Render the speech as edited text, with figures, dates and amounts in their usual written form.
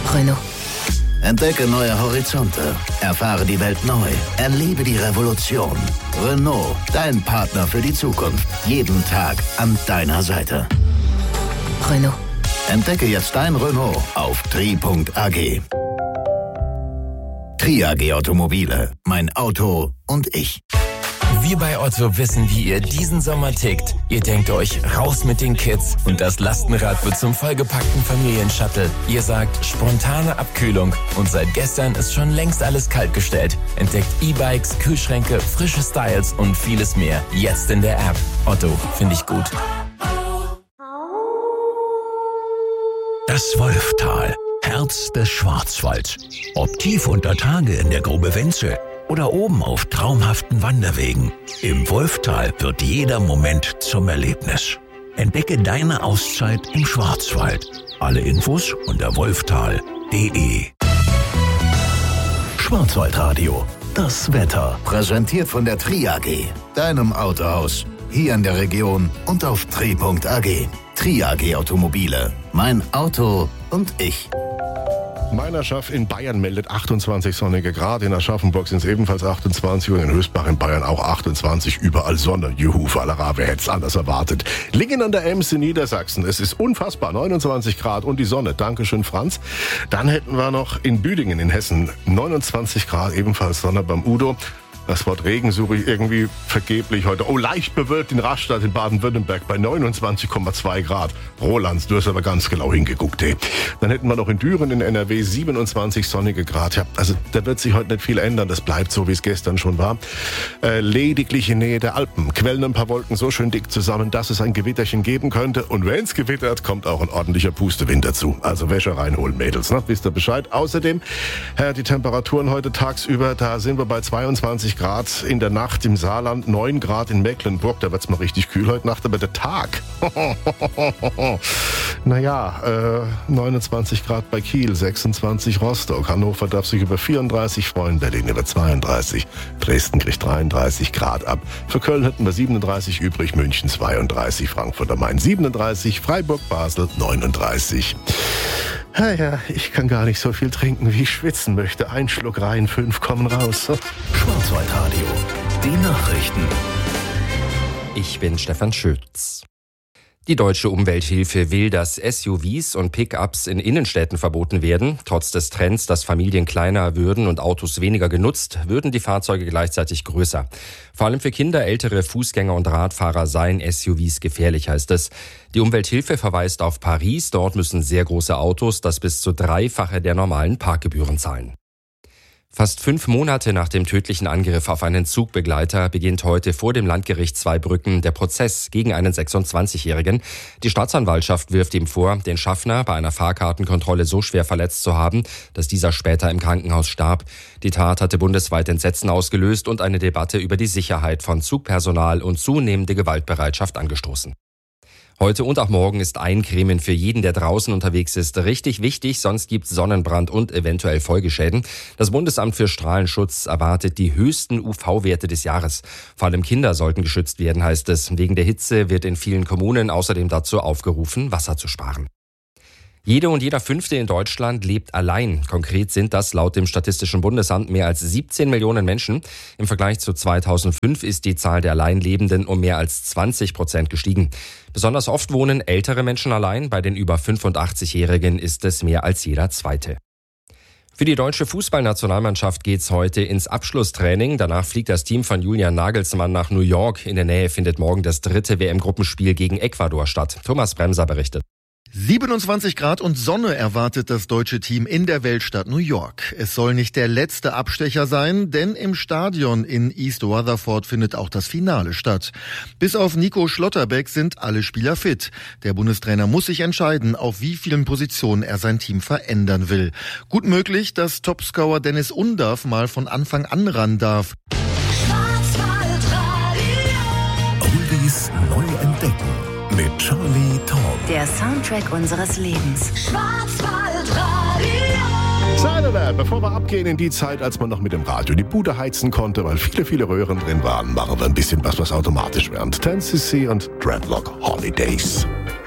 Renault. Entdecke neue Horizonte. Erfahre die Welt neu. Erlebe die Revolution. Renault, dein Partner für die Zukunft. Jeden Tag an deiner Seite. Renault. Entdecke jetzt dein Renault auf tri.ag. Tri.ag Automobile. Mein Auto und ich. Wir bei Otto wissen, wie ihr diesen Sommer tickt. Ihr denkt euch, raus mit den Kids und das Lastenrad wird zum vollgepackten Familienshuttle. Ihr sagt, spontane Abkühlung und seit gestern ist schon längst alles kaltgestellt. Entdeckt E-Bikes, Kühlschränke, frische Styles und vieles mehr. Jetzt in der App. Otto, finde ich gut. Das Wolftal, Herz des Schwarzwalds. Ob tief unter Tage in der Grube Wenzel oder oben auf traumhaften Wanderwegen. Im Wolftal wird jeder Moment zum Erlebnis. Entdecke deine Auszeit im Schwarzwald. Alle Infos unter wolftal.de. Schwarzwaldradio. Das Wetter. Präsentiert von der Tri.ag. Deinem Autohaus. Hier in der Region und auf tri.ag. Tri.ag Automobile. Mein Auto und ich. Meinerschaft in Bayern meldet 28 sonnige Grad, in Aschaffenburg sind es ebenfalls 28 und in Höchstbach in Bayern auch 28, überall Sonne. Juhu, Fallera, wer hätte es anders erwartet. Lingen an der Ems in Niedersachsen, es ist unfassbar, 29 Grad und die Sonne, Dankeschön Franz. Dann hätten wir noch in Büdingen in Hessen 29 Grad, ebenfalls Sonne beim Udo. Das Wort Regen suche ich irgendwie vergeblich heute. Oh, leicht bewölkt in Rastatt in Baden-Württemberg bei 29,2 Grad. Rolands, du hast aber ganz genau hingeguckt, ey. Dann hätten wir noch in Düren in NRW 27 sonnige Grad. Ja, also da wird sich heute nicht viel ändern. Das bleibt so, wie es gestern schon war. Lediglich in Nähe der Alpen quellen ein paar Wolken so schön dick zusammen, dass es ein Gewitterchen geben könnte. Und wenn es gewittert, kommt auch ein ordentlicher Pustewind dazu. Also Wäsche reinholen, Mädels, ne? Wisst ihr Bescheid? Außerdem, die Temperaturen heute tagsüber, da sind wir bei 22 Grad in der Nacht im Saarland, 9 Grad in Mecklenburg, da wird's mal richtig kühl heute Nacht, aber der Tag, 29 Grad bei Kiel, 26 Rostock, Hannover darf sich über 34 freuen, Berlin über 32, Dresden kriegt 33 Grad ab, für Köln hätten wir 37 übrig, München 32, Frankfurt am Main 37, Freiburg, Basel 39. Ja, ich kann gar nicht so viel trinken, wie ich schwitzen möchte. Ein Schluck rein, 5 kommen raus. Schwarzwaldradio. Die Nachrichten. Ich bin Stefan Schütz. Die Deutsche Umwelthilfe will, dass SUVs und Pickups in Innenstädten verboten werden. Trotz des Trends, dass Familien kleiner würden und Autos weniger genutzt, würden die Fahrzeuge gleichzeitig größer. Vor allem für Kinder, ältere Fußgänger und Radfahrer seien SUVs gefährlich, heißt es. Die Umwelthilfe verweist auf Paris. Dort müssen sehr große Autos das bis zu 3-fache der normalen Parkgebühren zahlen. Fast 5 Monate nach dem tödlichen Angriff auf einen Zugbegleiter beginnt heute vor dem Landgericht Zweibrücken der Prozess gegen einen 26-Jährigen. Die Staatsanwaltschaft wirft ihm vor, den Schaffner bei einer Fahrkartenkontrolle so schwer verletzt zu haben, dass dieser später im Krankenhaus starb. Die Tat hatte bundesweit Entsetzen ausgelöst und eine Debatte über die Sicherheit von Zugpersonal und zunehmende Gewaltbereitschaft angestoßen. Heute und auch morgen ist Eincremen für jeden, der draußen unterwegs ist, richtig wichtig, sonst gibt's Sonnenbrand und eventuell Folgeschäden. Das Bundesamt für Strahlenschutz erwartet die höchsten UV-Werte des Jahres. Vor allem Kinder sollten geschützt werden, heißt es. Wegen der Hitze wird in vielen Kommunen außerdem dazu aufgerufen, Wasser zu sparen. Jede und jeder Fünfte in Deutschland lebt allein. Konkret sind das laut dem Statistischen Bundesamt mehr als 17 Millionen Menschen. Im Vergleich zu 2005 ist die Zahl der Alleinlebenden um mehr als 20% gestiegen. Besonders oft wohnen ältere Menschen allein. Bei den über 85-Jährigen ist es mehr als jeder Zweite. Für die deutsche Fußballnationalmannschaft geht's heute ins Abschlusstraining. Danach fliegt das Team von Julian Nagelsmann nach New York. In der Nähe findet morgen das 3. WM-Gruppenspiel gegen Ecuador statt. Thomas Bremser berichtet. 27 Grad und Sonne erwartet das deutsche Team in der Weltstadt New York. Es soll nicht der letzte Abstecher sein, denn im Stadion in East Rutherford findet auch das Finale statt. Bis auf Nico Schlotterbeck sind alle Spieler fit. Der Bundestrainer muss sich entscheiden, auf wie vielen Positionen er sein Team verändern will. Gut möglich, dass Topscorer Dennis Undaff mal von Anfang an ran darf. Oldies neu entdecken mit Charlie Tom. Der Soundtrack unseres Lebens. Salve, bevor wir abgehen in die Zeit, als man noch mit dem Radio die Bude heizen konnte, weil viele Röhren drin waren, machen wir ein bisschen was automatisch während 10cc und Dreadlock Holidays.